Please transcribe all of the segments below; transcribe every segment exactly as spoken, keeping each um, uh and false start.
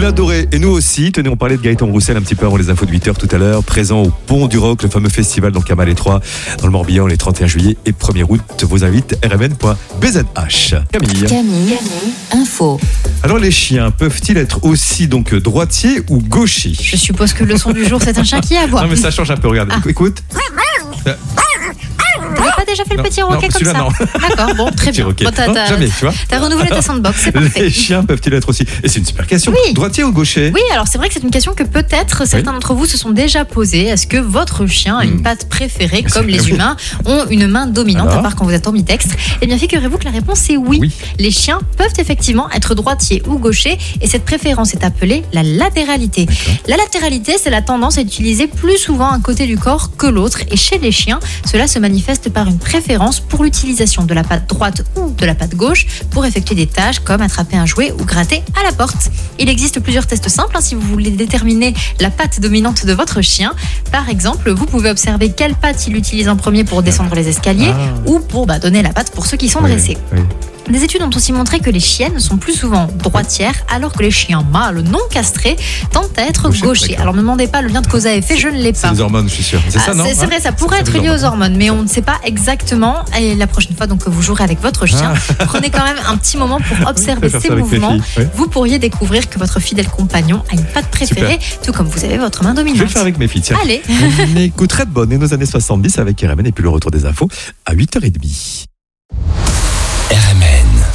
adoré, et nous aussi. Tenez, on parlait de Gaëtan Roussel un petit peu avant les infos de huit heures tout à l'heure. Présent au Pont du Roc, le fameux festival donc à Malétroit, dans le Morbihan, les trente et un juillet et premier août. Vos invites, r m n point b z h. Camille. Camille, info. Alors, les chiens peuvent-ils être aussi donc droitiers ou gauchers? Je suppose que le son du jour, c'est un chien qui aboie. Non, mais ça change un peu, regarde. Ah. Écoute. T'avais pas déjà fait le non, petit roquet non, comme ça? Non. D'accord, bon, très bien. Bon, t'as, non, t'as, jamais, tu vois. T'as renouvelé ta sandbox, c'est parfait. Les chiens peuvent-ils être aussi? Et c'est une super question. Oui. Droitier ou gaucher? Oui, alors c'est vrai que c'est une question que peut-être certains oui. d'entre vous se sont déjà posées. Est-ce que votre chien a une patte préférée, mmh. comme les oui. humains ont une main dominante, alors à part quand vous êtes ambidextre? Eh bien, figurez-vous que la réponse est oui. oui. Les chiens peuvent effectivement être droitiers ou gauchers, et cette préférence est appelée la latéralité. D'accord. La latéralité, c'est la tendance à utiliser plus souvent un côté du corps que l'autre, et chez les chiens, cela se manifeste par une préférence pour l'utilisation de la patte droite ou de la patte gauche pour effectuer des tâches comme attraper un jouet ou gratter à la porte. Il existe plusieurs tests simples hein, si vous voulez déterminer la patte dominante de votre chien. Par exemple, vous pouvez observer quelle patte il utilise en premier pour descendre les escaliers ah. ou pour bah, donner la patte pour ceux qui sont oui, dressés. Oui. Des études ont aussi montré que les chiennes sont plus souvent droitières alors que les chiens mâles non castrés tendent à être Gaucher, gauchers. d'accord. Alors ne me demandez pas le lien de cause à effet, je ne l'ai pas. C'est les hormones, je suis sûr. C'est ah, ça, non? C'est, c'est vrai, ça pourrait être lié aux hormones, mais on ne sait pas exactement. Et la prochaine fois donc, que vous jouerez avec votre chien, ah. prenez quand même un petit moment pour observer ses mouvements. Oui. Vous pourriez découvrir que votre fidèle compagnon a une patte préférée, super. Tout comme vous avez votre main dominante. Je vais le faire avec mes filles, tiens. Allez. On écoute Redbone et nos années soixante-dix avec R M N et puis le retour des infos à huit heures trente. R M N.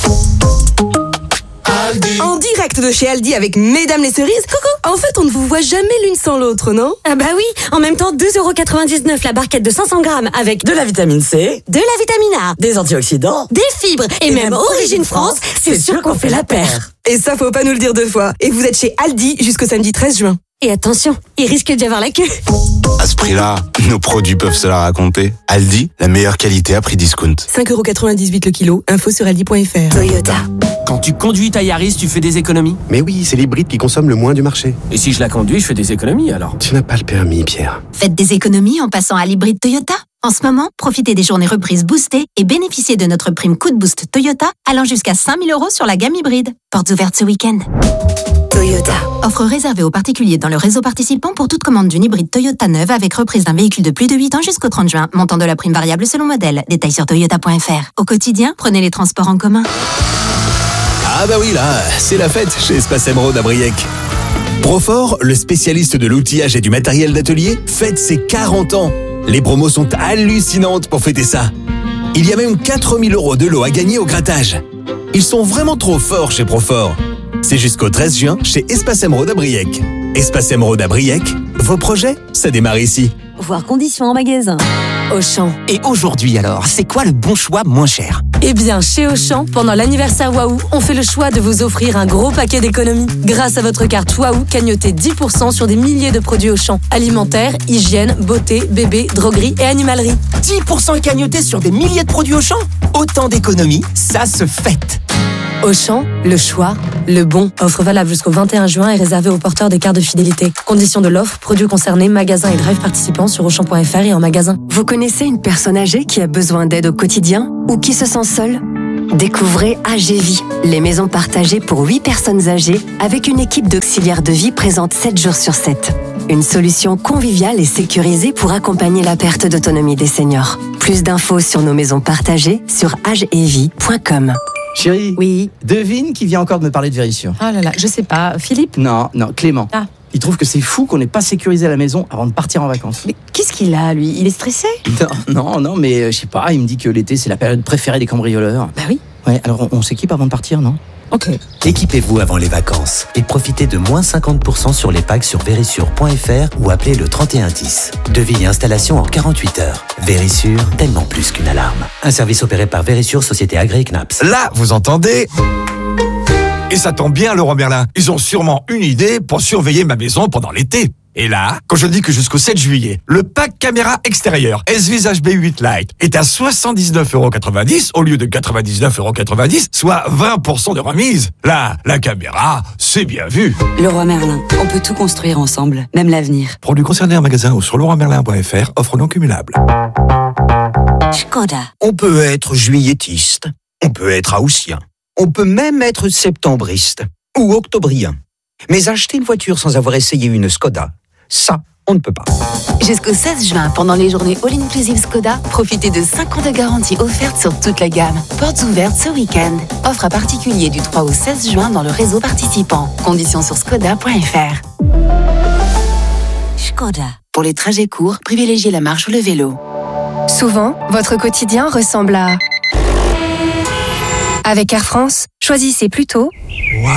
En direct de chez Aldi avec Mesdames les cerises. Coucou. En fait, on ne vous voit jamais l'une sans l'autre, non? Ah bah oui. En même temps, deux euros quatre-vingt-dix-neuf la barquette de cinq cents grammes avec de la vitamine C, de la vitamine A, des antioxydants, des fibres et, et même, même Origine France. C'est sûr qu'on fait la paire. Et ça, faut pas nous le dire deux fois. Et vous êtes chez Aldi jusqu'au samedi treize juin. Et attention, il risque d'y avoir la queue. À ce prix-là, nos produits peuvent se la raconter. Aldi, la meilleure qualité à prix discount. cinq euros quatre-vingt-dix-huit le kilo. Info sur aldi point f r. Toyota. Quand tu conduis ta Yaris, tu fais des économies? Mais oui, c'est l'hybride qui consomme le moins du marché. Et si je la conduis, je fais des économies alors? Tu n'as pas le permis, Pierre. Faites des économies en passant à l'hybride Toyota. En ce moment, profitez des journées reprises boostées et bénéficiez de notre prime coup de boost Toyota allant jusqu'à cinq mille euros sur la gamme hybride. Portes ouvertes ce week-end. Toyota. Offre réservée aux particuliers dans le réseau participant pour toute commande d'une hybride Toyota neuve avec reprise d'un véhicule de plus de huit ans jusqu'au trente juin. Montant de la prime variable selon modèle. Détails sur toyota point f r. Au quotidien, prenez les transports en commun. Ah bah oui, là, c'est la fête chez Espace Émeraude à Briec. Profor, le spécialiste de l'outillage et du matériel d'atelier, fête ses quarante ans. Les promos sont hallucinantes pour fêter ça. Il y a même quatre mille euros de lot à gagner au grattage. Ils sont vraiment trop forts chez Profor. C'est jusqu'au treize juin chez Espace Émeraude à Briec. Espace Émeraude à Briec, vos projets, ça démarre ici. Voir conditions en magasin. Auchan. Et aujourd'hui alors, c'est quoi le bon choix moins cher? Eh bien, chez Auchan, pendant l'anniversaire Waouh, on fait le choix de vous offrir un gros paquet d'économies. Grâce à votre carte Waouh, cagnotez dix pour cent sur des milliers de produits Auchan. Alimentaire, hygiène, beauté, bébé, droguerie et animalerie. dix pour cent cagnotés sur des milliers de produits Auchan? Autant d'économies, ça se fête. Auchan, le choix, le bon. Offre valable jusqu'au vingt et un juin et réservée aux porteurs des cartes de fidélité. Conditions de l'offre, produits concernés, magasins et drive participants sur auchan point f r et en magasin. Vous connaissez une personne âgée qui a besoin d'aide au quotidien ou qui se sent seule? Découvrez A G Vie, les maisons partagées pour huit personnes âgées avec une équipe d'auxiliaires de vie présente sept jours sur sept. Une solution conviviale et sécurisée pour accompagner la perte d'autonomie des seniors. Plus d'infos sur nos maisons partagées sur agevie point com. Chérie, oui. Devine qui vient encore de me parler de Vérissure. Oh là là, je sais pas. Philippe? Non, non, Clément. Ah. Il trouve que c'est fou qu'on n'ait pas sécurisé la maison avant de partir en vacances. Mais qu'est-ce qu'il a, lui? Il est stressé? Non, non, non, mais euh, je sais pas, il me dit que l'été, c'est la période préférée des cambrioleurs. Bah oui. Ouais, alors on, on s'équipe avant de partir, non? Ok. Équipez-vous avant les vacances et profitez de moins cinquante pour cent sur les packs sur vérissure point f r ou appelez le trente et un dix. Devis et installation en quarante-huit heures. Vérissure, tellement plus qu'une alarme. Un service opéré par Vérissure, société agréée C N A P S. Là, vous entendez? Et ça tombe bien, Leroy Merlin. Ils ont sûrement une idée pour surveiller ma maison pendant l'été. Et là, quand je dis que jusqu'au sept juillet, le pack caméra extérieure S-Vis H B huit Lite est à soixante-dix-neuf euros quatre-vingt-dix au lieu de quatre-vingt-dix-neuf euros quatre-vingt-dix, soit vingt pour cent de remise. Là, la caméra, c'est bien vu. Leroy Merlin, on peut tout construire ensemble, même l'avenir. Produits concernés en magasin ou sur leroy merlin point f r, offre non cumulable. Skoda. On peut être juillettiste, on peut être haussien, on peut même être septembriste ou octobrien. Mais acheter une voiture sans avoir essayé une Skoda, ça, on ne peut pas. Jusqu'au seize juin, pendant les journées All-Inclusive Skoda, profitez de cinq ans de garantie offerte sur toute la gamme. Portes ouvertes ce week-end. Offre à particulier du trois au seize juin dans le réseau participant. Conditions sur skoda point f r. Skoda. Pour les trajets courts, privilégiez la marche ou le vélo. Souvent, votre quotidien ressemble à... Avec Air France, choisissez plutôt... Waouh!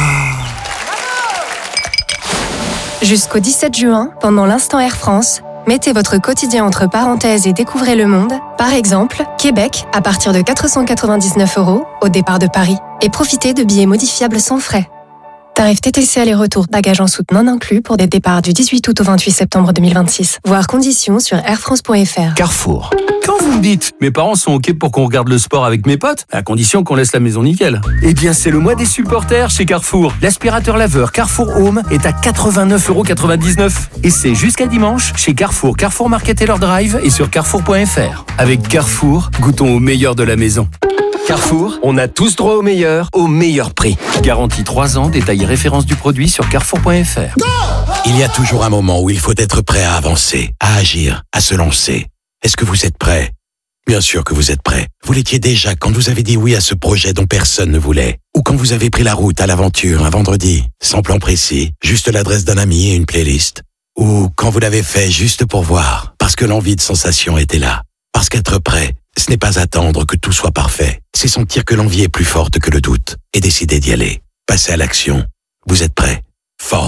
Jusqu'au dix-sept juin, pendant l'instant Air France, mettez votre quotidien entre parenthèses et découvrez le monde. Par exemple, Québec, à partir de quatre cent quatre-vingt-dix-neuf euros au départ de Paris. Et profitez de billets modifiables sans frais. Tarif T T C aller-retour, bagages en soute non inclus pour des départs du dix-huit août au vingt-huit septembre deux mille vingt-six. Voir conditions sur air france point f r. Carrefour. Quand vous me dites, mes parents sont OK pour qu'on regarde le sport avec mes potes, à condition qu'on laisse la maison nickel. Eh bien, c'est le mois des supporters chez Carrefour. L'aspirateur laveur Carrefour Home est à quatre-vingt-neuf euros quatre-vingt-dix-neuf. Et c'est jusqu'à dimanche chez Carrefour, Carrefour Market et leur drive et sur carrefour point f r. Avec Carrefour, goûtons au meilleur de la maison. Carrefour, on a tous droit au meilleur, au meilleur prix. Garantie trois ans, détail et référence du produit sur carrefour point f r. Il y a toujours un moment où il faut être prêt à avancer, à agir, à se lancer. Est-ce que vous êtes prêt? Bien sûr que vous êtes prêt. Vous l'étiez déjà quand vous avez dit oui à ce projet dont personne ne voulait. Ou quand vous avez pris la route à l'aventure un vendredi, sans plan précis, juste l'adresse d'un ami et une playlist. Ou quand vous l'avez fait juste pour voir, parce que l'envie de sensation était là. Parce qu'être prêt, ce n'est pas attendre que tout soit parfait. C'est sentir que l'envie est plus forte que le doute et décider d'y aller. Passer à l'action. Vous êtes prêt? Fort.